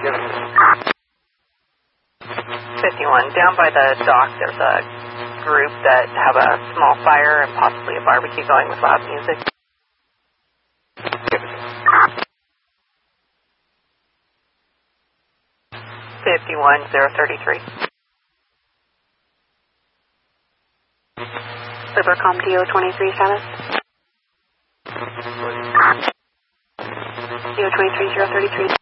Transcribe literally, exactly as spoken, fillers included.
fifty-one, down by the dock, there's a group that have a small fire and possibly a barbecue going with loud music. fifty-one, zero thirty-three. Libercom D O twenty-three status. D O twenty-three, zero thirty-three.